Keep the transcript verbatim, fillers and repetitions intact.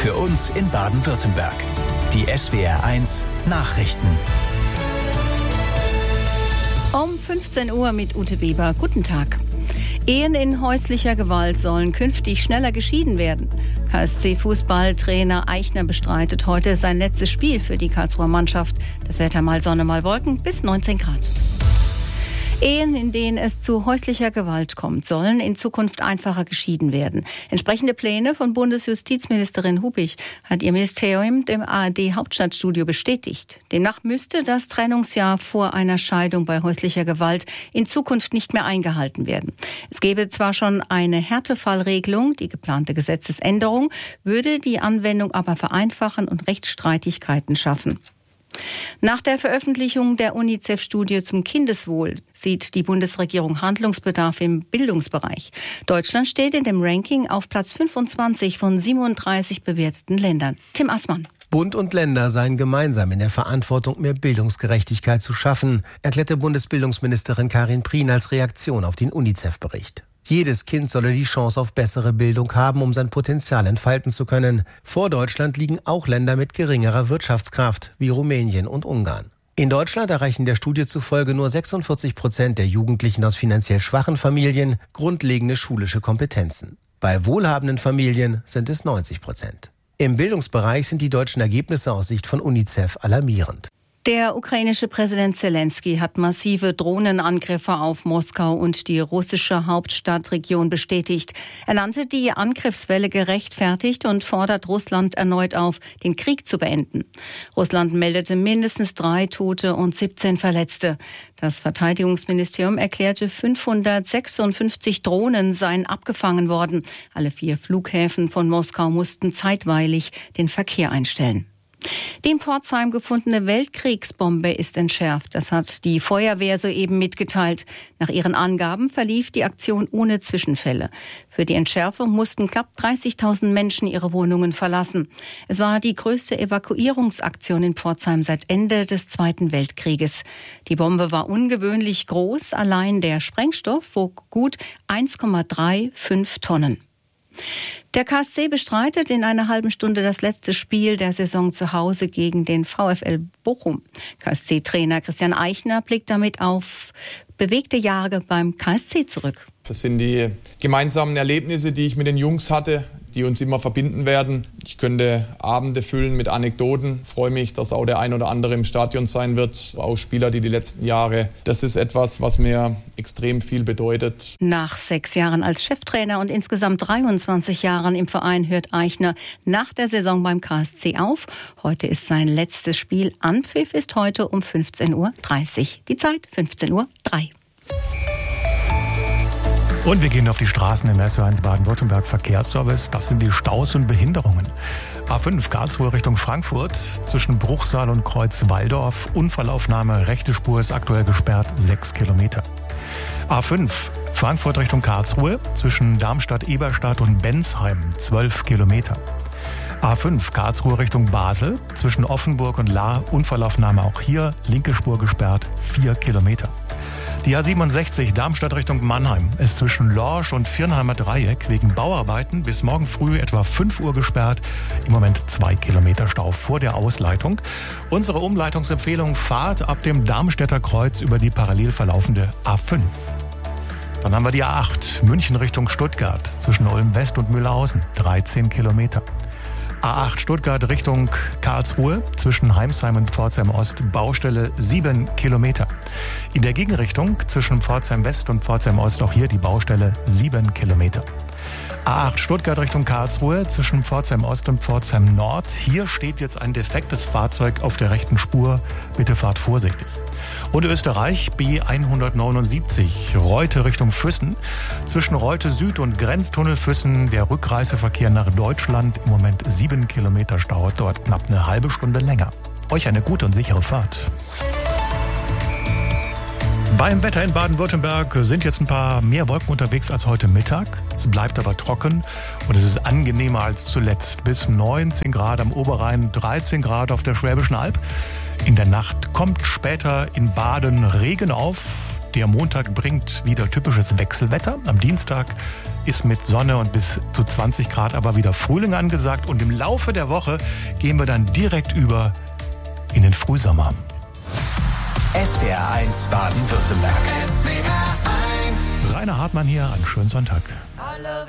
Für uns in Baden-Württemberg. Die S W R eins Nachrichten. Um fünfzehn Uhr mit Ute Weber. Guten Tag. Ehen in häuslicher Gewalt sollen künftig schneller geschieden werden. K S C-Fußballtrainer Eichner bestreitet heute sein letztes Spiel für die Karlsruher Mannschaft. Das Wetter mal Sonne, mal Wolken bis neunzehn Grad. Ehen, in denen es zu häuslicher Gewalt kommt, sollen in Zukunft einfacher geschieden werden. Entsprechende Pläne von Bundesjustizministerin Hubig hat ihr Ministerium dem A R D-Hauptstadtstudio bestätigt. Demnach müsste das Trennungsjahr vor einer Scheidung bei häuslicher Gewalt in Zukunft nicht mehr eingehalten werden. Es gäbe zwar schon eine Härtefallregelung, die geplante Gesetzesänderung würde die Anwendung aber vereinfachen und Rechtsstreitigkeiten schaffen. Nach der Veröffentlichung der UNICEF-Studie zum Kindeswohl sieht die Bundesregierung Handlungsbedarf im Bildungsbereich. Deutschland steht in dem Ranking auf Platz fünfundzwanzig von siebenunddreißig bewerteten Ländern. Tim Assmann. Bund und Länder seien gemeinsam in der Verantwortung, mehr Bildungsgerechtigkeit zu schaffen, erklärte Bundesbildungsministerin Karin Prien als Reaktion auf den UNICEF-Bericht. Jedes Kind solle die Chance auf bessere Bildung haben, um sein Potenzial entfalten zu können. Vor Deutschland liegen auch Länder mit geringerer Wirtschaftskraft, wie Rumänien und Ungarn. In Deutschland erreichen der Studie zufolge nur sechsundvierzig Prozent der Jugendlichen aus finanziell schwachen Familien grundlegende schulische Kompetenzen. Bei wohlhabenden Familien sind es neunzig Prozent. Im Bildungsbereich sind die deutschen Ergebnisse aus Sicht von UNICEF alarmierend. Der ukrainische Präsident Zelensky hat massive Drohnenangriffe auf Moskau und die russische Hauptstadtregion bestätigt. Er nannte die Angriffswelle gerechtfertigt und fordert Russland erneut auf, den Krieg zu beenden. Russland meldete mindestens drei Tote und siebzehn Verletzte. Das Verteidigungsministerium erklärte, fünfhundertsechsundfünfzig Drohnen seien abgefangen worden. Alle vier Flughäfen von Moskau mussten zeitweilig den Verkehr einstellen. Die in Pforzheim gefundene Weltkriegsbombe ist entschärft. Das hat die Feuerwehr soeben mitgeteilt. Nach ihren Angaben verlief die Aktion ohne Zwischenfälle. Für die Entschärfung mussten knapp dreißigtausend Menschen ihre Wohnungen verlassen. Es war die größte Evakuierungsaktion in Pforzheim seit Ende des Zweiten Weltkrieges. Die Bombe war ungewöhnlich groß. Allein der Sprengstoff wog gut eins Komma fünfunddreißig Tonnen. Der K S C bestreitet in einer halben Stunde das letzte Spiel der Saison zu Hause gegen den VfL Bochum. K S C-Trainer Christian Eichner blickt damit auf bewegte Jahre beim K S C zurück. Das sind die gemeinsamen Erlebnisse, die ich mit den Jungs hatte, die uns immer verbinden werden. Ich könnte Abende füllen mit Anekdoten. Ich freue mich, dass auch der ein oder andere im Stadion sein wird. Auch Spieler, die die letzten Jahre. Das ist etwas, was mir extrem viel bedeutet. Nach sechs Jahren als Cheftrainer und insgesamt dreiundzwanzig Jahren im Verein hört Eichner nach der Saison beim K S C auf. Heute ist sein letztes Spiel. Anpfiff ist heute um fünfzehn Uhr dreißig. Die Zeit fünfzehn Uhr drei. Und wir gehen auf die Straßen im S W R eins Baden-Württemberg Verkehrsservice. Das sind die Staus und Behinderungen. A fünf Karlsruhe Richtung Frankfurt zwischen Bruchsal und Kreuz-Walldorf. Unfallaufnahme, rechte Spur ist aktuell gesperrt, sechs Kilometer. A fünf Frankfurt Richtung Karlsruhe zwischen Darmstadt-Eberstadt und Bensheim, zwölf Kilometer. A fünf Karlsruhe Richtung Basel zwischen Offenburg und Lahr. Unfallaufnahme auch hier, linke Spur gesperrt, vier Kilometer. Die A siebenundsechzig Darmstadt Richtung Mannheim ist zwischen Lorsch und Viernheimer Dreieck wegen Bauarbeiten bis morgen früh etwa fünf Uhr gesperrt. Im Moment zwei Kilometer Stau vor der Ausleitung. Unsere Umleitungsempfehlung: Fahrt ab dem Darmstädter Kreuz über die parallel verlaufende A fünf. Dann haben wir die A acht München Richtung Stuttgart zwischen Ulm West und Mühlhausen, dreizehn Kilometer. A acht Stuttgart Richtung Karlsruhe zwischen Heimsheim und Pforzheim Ost, Baustelle sieben Kilometer. In der Gegenrichtung zwischen Pforzheim West und Pforzheim Ost auch hier die Baustelle sieben Kilometer. A acht Stuttgart Richtung Karlsruhe zwischen Pforzheim Ost und Pforzheim Nord. Hier steht jetzt ein defektes Fahrzeug auf der rechten Spur. Bitte fahrt vorsichtig. Und Österreich B hundertneunundsiebzig Reute Richtung Füssen. Zwischen Reute Süd und Grenztunnel Füssen der Rückreiseverkehr nach Deutschland. Im Moment sieben Kilometer Stau, dort knapp eine halbe Stunde länger. Euch eine gute und sichere Fahrt. Beim Wetter in Baden-Württemberg sind jetzt ein paar mehr Wolken unterwegs als heute Mittag. Es bleibt aber trocken und es ist angenehmer als zuletzt. Bis neunzehn Grad am Oberrhein, dreizehn Grad auf der Schwäbischen Alb. In der Nacht kommt später in Baden Regen auf. Der Montag bringt wieder typisches Wechselwetter. Am Dienstag ist mit Sonne und bis zu zwanzig Grad aber wieder Frühling angesagt. Und im Laufe der Woche gehen wir dann direkt über in den Frühsommer. S W R eins Baden-Württemberg. Rainer Hartmann hier, einen schönen Sonntag.